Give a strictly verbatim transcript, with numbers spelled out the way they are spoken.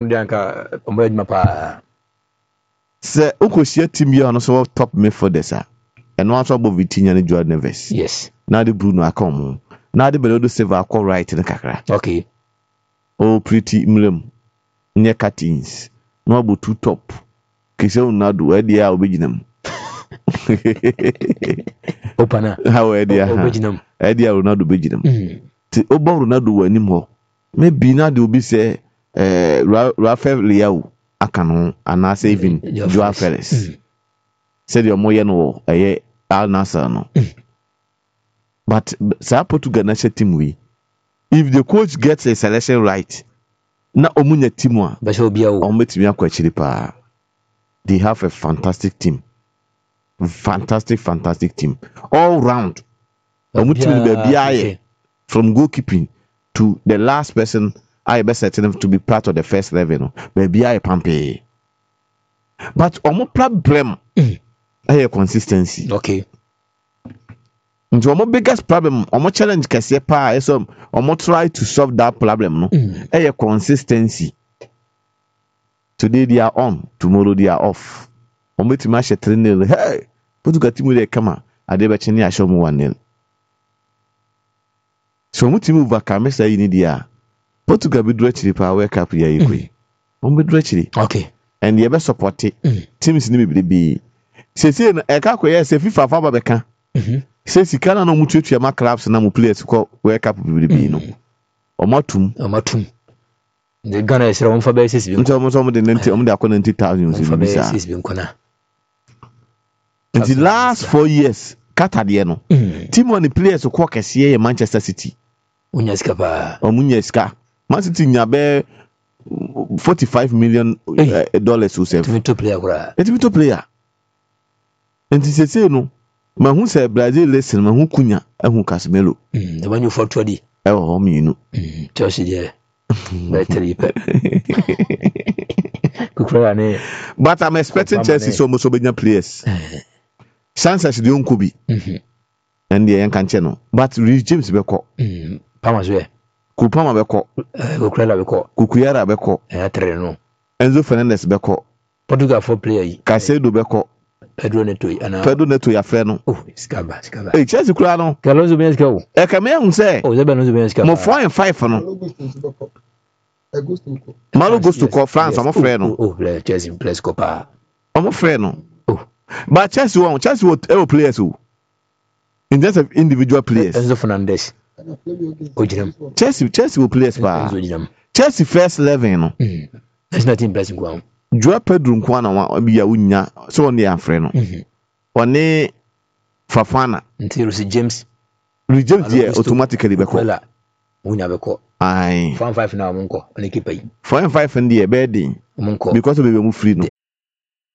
Dianka Omed Mapa. Sir, Uncle Shia Timmy on also top midfielders, and also above Vitinha and Joao Neves. Yes. Now the Bruno Akomo. Now the Belodo Silva call right in the Kakra. Okay. Oh, pretty Mlem. Near cuttings. No about two top. Kisel Nadu, Edia Obijinum. Opana. How Edia Obijinum. Edia Ronaldo Bijinum. The Oba Ronaldo anymore. Maybe now they will be say, uh, Rafael Liao. Akano and I say even Joao Felix. Said your moya no a Al Nasser no. But Sa Portugal national team we. If the coach gets a selection right, na omunya team they have a fantastic team. Fantastic, fantastic team. All round. From goalkeeping to the last person. I best set them to be part of the first level. Maybe I pampe. But omo problem I consistency. Okay. And omo biggest problem, omo challenge kase pa so omo try to solve that problem no. Mm. Consistency. Today they are on, tomorrow they are off. Omo ti match three nil. Hey, Portugal team dey come. Ade be cheni a show mu one nil. So omo team overcome say ni dia. Portugal be directly for World Cup year equal. On be directly. Okay. And you ever support it. Mm. Teams ni be be. Say say na e ka ko yes FIFA fa ba be ka. Mhm. Say sika na no mutuatu ma clubs na mu players ko World Cup be be no. Omatum. Omatum. The Ghana is on for basis bi. Nti omo so mo de ninety omo de akọ ninety thousand so bi sa. Basis bi nkona. In the last four years, Qatar de no. Team on the players ko kese Manchester City. Unya ska pa. Omunya ska. Man City nyabe forty-five million uh, dollars to save. It's a player, kura. It's a player. And he say no. Ma hu say Brazil listen, ma hu kunya, e hu Casemiro. Mm, the one you for twenty. E ho me you know. Mm, Chelsea there. Better you. Kukura ne. But I'm expecting Chelsea so much obenya players. Chances the unko bi. Mhm. And the yan kan cheno. But Reece James be ko. Mm. Pamas we. Kupama beko. Kukurela beko. Kukuyara beko. Eh atre no. Enzo Fernandez beko. Portugal for player yi. Caicedo beko. Pedro Neto ana. Pedro Neto ya frɛ no. Oh, skaba, skaba. Eh Chelsea kura no. Carlos Benfica o. E ka me hu sɛ. Oh, Zebe no Benfica. Mo four and five no. Malo Gusto ko France mo frɛ no. Oh, play Chelsea place ko pa. Mo frɛ no. Oh. But Chelsea won, Chelsea won e players o. In terms of individual players. Enzo Fernandez. Chelsea, Chelsea will play as far. Chelsea first eleven, no. That's not in blessing ground. Joao Pedro Nkwana wa bi ya unya so on the afre no. One Fafana. Until Reece James. Reece James there automatically be call. Unya be call. Aye. four and five now monko on keep yi. four and five and there be din. Monko. Because we be mu free no.